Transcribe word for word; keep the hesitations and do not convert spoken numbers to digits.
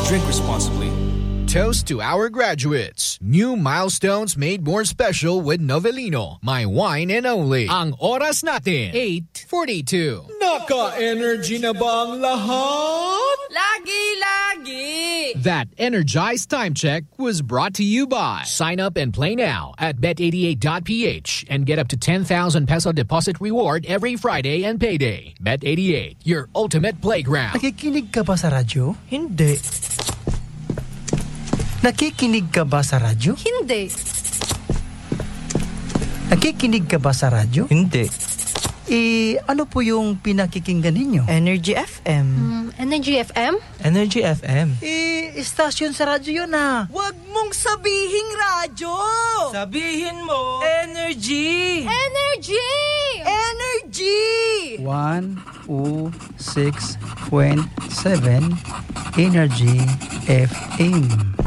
Drink responsibly. Toast to our graduates. New milestones made more special with Novelino. My wine and only. Ang oras natin, eight forty-two. Naka-energy na ba ang lahat? Lagi-lagi! That energized time check was brought to you by Sign up and play now at bet eighty-eight dot p h and get up to ten thousand peso deposit reward every Friday and payday. Bet eighty-eight, your ultimate playground. Nakikinig ka ba sa radyo? Hindi. Nakikinig ka ba sa radyo? Hindi. Nakikinig ka ba sa radyo? Hindi. Eh, ano po yung pinakikinggan ninyo? Energy F M. Mm, Energy F M? Energy F M. Eh, istasyon sa radyo yun ah. Huwag mong sabihing radyo! Sabihin mo, Energy! Energy! Energy! one oh six point seven Energy F M.